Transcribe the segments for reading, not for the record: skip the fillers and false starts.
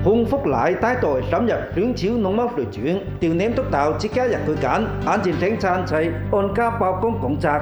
洪福來帶隊深入選潮農貿水準，調研督導節假日區間安全生產齊按家包工工作。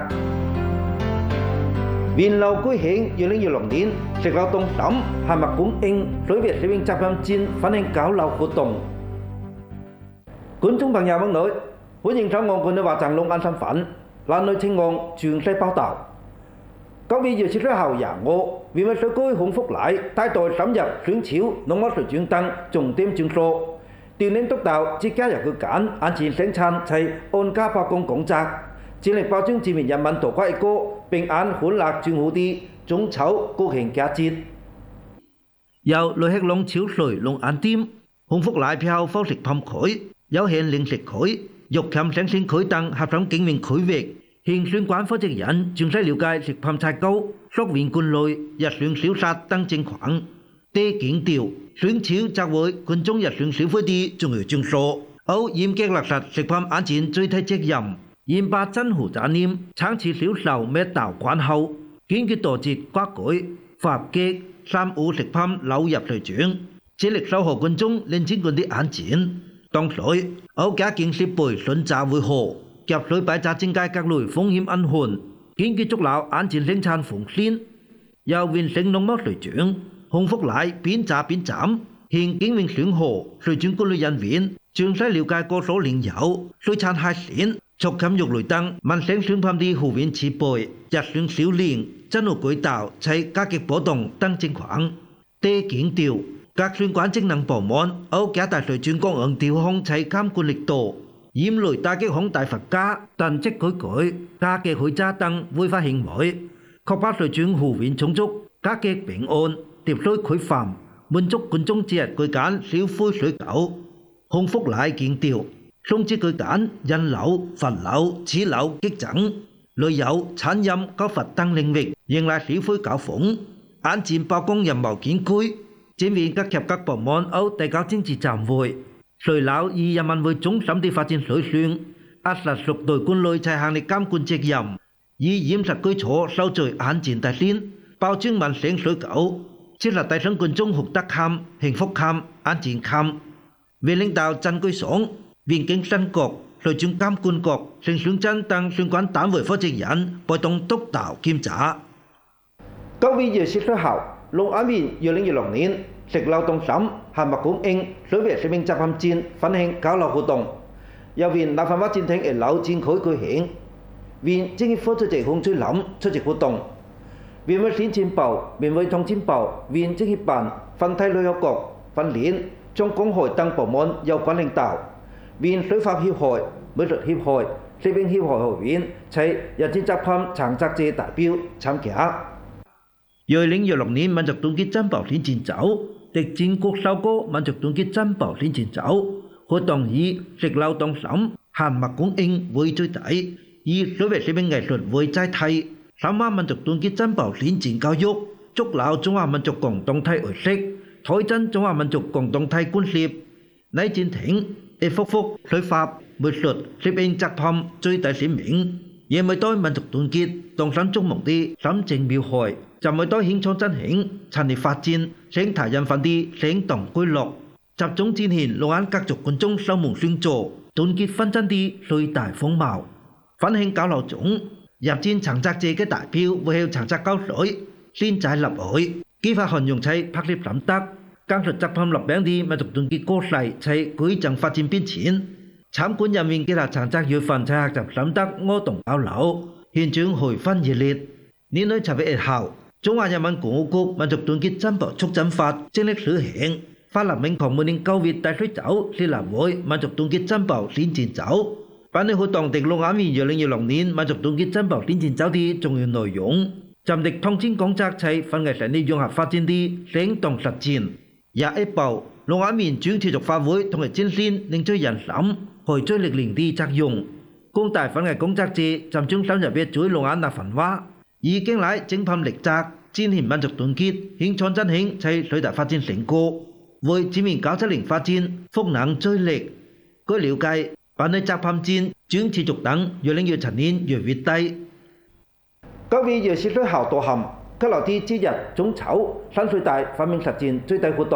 元老舉行2016年食勞動審項目供應水域攝影集訓戰反映交流活動。觀眾朋友們好，歡迎收看我哋華藏龍安身份，蘭內情況詳細報導。9月26號下午，原委水區洪福來帶隊深入選潮農貿水準等重點場所，調研督導節假日區間安全生產齊按家包工工作，致力保障市民人民度過一個平安歡樂祥和的中秋國慶佳節。由雷克龍潮水龍安店、洪福來票貨食品區、有限零食區、肉禽生鮮區等合作經營區域。現選管負責人詳細了解食品採購、溯源管類、日常消殺等情況，地檢調選潮集會群眾日常消費的重要場所，要嚴格落實食品安全最低責任，嚴把政府責任長期銷售滅道關口，堅決杜絕刮改、發激、三無食品流入水準，致力守護群眾連經濟的安全。同時，要加強設備巡查維護。夾水擺查增加各類風險安全，堅決築牢安全生產風險，由完成農貿水準，洪福來邊查邊斬，現經營選河水準管理人員詳細了解各所領有水產海鮮、畜禽肉類等民生產品的貨運設備、日常銷量、進入軌道且價格波動等情況。地檢調各選管職能部門要加大水準供應調控且監管力度。嚴厲打擊控大罰價、囤積改改、價格虛詐等違法行為，確保水準貨運充足、價格平安、秩序規範，滿足群眾節日期間消費需求。洪福來強調，冬節期間人流、物流、物流激增，旅遊、餐飲、購物等領域迎來消費高峰，安全包工任務艱巨，展現各級各部門要提高政治站位。隨留以人民為中心的發展水準，壓實屬對管類齊行的監管責任，以嚴實基礎守在安全大先，保障民生需求，切實提升群眾獲得感、幸福感、安全感。為領導陳居爽、邊境新局、水準監管局、城選鎮等相關單位負責人陪同督導檢查。9月14號，龍安縣2016年食勞動審項目供應水域攝影集訓戰反映交流活動，由縣立法會展廳1樓展區舉行，縣政協副主席洪翠林出席活動。縣委宣傳部、縣委通訊部、縣政協辦、分體旅遊局、分聯、中工會等部門有關領導，縣水法協會、美術協會、攝影協會會員齊日前集訓參賽者代表參加。2016年民族團結珍寶練戰週的全國首個民族團結珍寶練戰週活動以食勞動審項目供應為主題，以水域攝影藝術為載體，深化民族團結珍寶練戰教育，築牢中華民族共同體意識，推進中華民族共同體觀念。ใน展廳一幅幅水法、美術、攝影作品最大鮮明，也為對民族團結同心築夢的深情描繪。就為對慶創振興、產業發展、生態人份的生動規律，集中展現龍安各族群眾守望相助、團結奮進的最大風貌。反慶交流中，入戰參賽者嘅代表會向參賽交水、先在立會，激發韓用齊拍攝心得，講述集訓落餅的民族團結故事，齊舉證發展變遷。參觀人員結合參賽月份齊學習心得，活動交流，現場氣氛熱烈。年內7月1號。中華人民共和國民族團結珍寶促進法正式實行，法律明確每年9月大水週是立會民族團結珍寶練戰週。辦理活動的龍安縣2016年民族團結珍寶練戰週的重要內容，針對通訊工作齊分藝上的融合發展的生動實踐。下一步，龍安縣將持續發揮同埋展現凝聚人心、匯聚力量的作用。廣大分藝工作者集中深入嘅最龍安那文化。已經來精品力責，展現民族團結、興創振興齊最大發展成果，為全面970發展賦能助力。據了解，辦理集訓戰將持續等2017年2月底。9月14號到冚，吉樂地節日中秋山水大發明實踐最大活動。